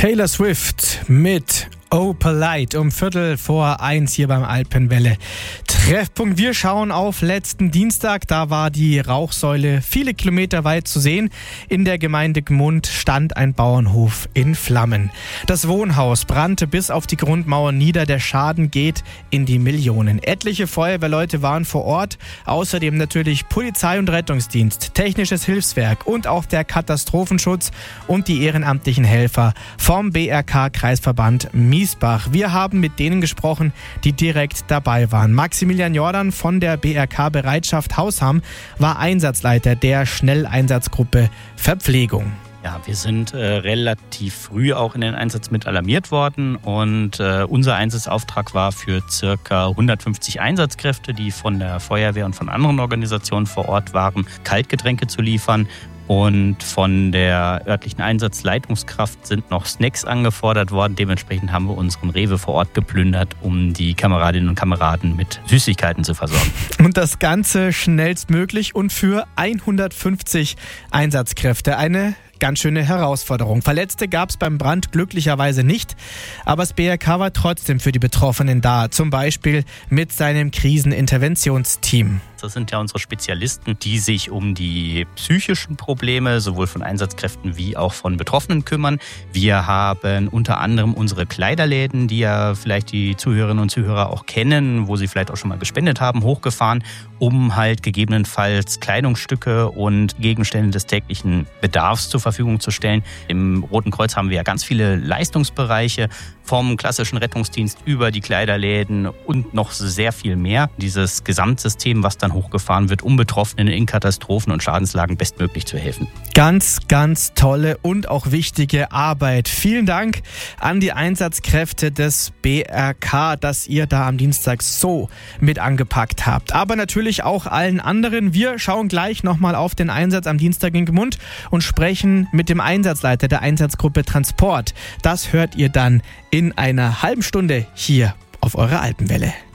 Taylor Swift mit Oh Polite um 1:15 hier beim Alpenwelle Treffpunkt. Wir schauen auf letzten Dienstag, da war die Rauchsäule viele Kilometer weit zu sehen. In der Gemeinde Gmund stand ein Bauernhof in Flammen. Das Wohnhaus brannte bis auf die Grundmauer nieder, der Schaden geht in die Millionen. Etliche Feuerwehrleute waren vor Ort, außerdem natürlich Polizei und Rettungsdienst, technisches Hilfswerk und auch der Katastrophenschutz und die ehrenamtlichen Helfer vom BRK-Kreisverband Miesbach. Wir haben mit denen gesprochen, die direkt dabei waren. Maximilian Jordan von der BRK-Bereitschaft Hausham war Einsatzleiter der Schnelleinsatzgruppe Verpflegung. Ja, wir sind relativ früh auch in den Einsatz mit alarmiert worden und unser Einsatzauftrag war für ca. 150 Einsatzkräfte, die von der Feuerwehr und von anderen Organisationen vor Ort waren, Kaltgetränke zu liefern. Und von der örtlichen Einsatzleitungskraft sind noch Snacks angefordert worden. Dementsprechend haben wir unseren Rewe vor Ort geplündert, um die Kameradinnen und Kameraden mit Süßigkeiten zu versorgen. Und das Ganze schnellstmöglich und für 150 Einsatzkräfte. Eine ganz schöne Herausforderung. Verletzte gab es beim Brand glücklicherweise nicht, aber das BRK war trotzdem für die Betroffenen da, zum Beispiel mit seinem Kriseninterventionsteam. Das sind ja unsere Spezialisten, die sich um die psychischen Probleme sowohl von Einsatzkräften wie auch von Betroffenen kümmern. Wir haben unter anderem unsere Kleiderläden, die ja vielleicht die Zuhörerinnen und Zuhörer auch kennen, wo sie vielleicht auch schon mal gespendet haben, hochgefahren, um halt gegebenenfalls Kleidungsstücke und Gegenstände des täglichen Bedarfs zur Verfügung zu stellen. Im Roten Kreuz haben wir ja ganz viele Leistungsbereiche, vom klassischen Rettungsdienst über die Kleiderläden und noch sehr viel mehr. Dieses Gesamtsystem, was dann hochgefahren wird, um Betroffenen in Katastrophen und Schadenslagen bestmöglich zu helfen. Ganz, ganz tolle und auch wichtige Arbeit. Vielen Dank an die Einsatzkräfte des BRK, dass ihr da am Dienstag so mit angepackt habt. Aber natürlich auch allen anderen. Wir schauen gleich nochmal auf den Einsatz am Dienstag in Gmund und sprechen mit dem Einsatzleiter der Einsatzgruppe Transport. Das hört ihr dann in einer halben Stunde hier auf eurer Alpenwelle.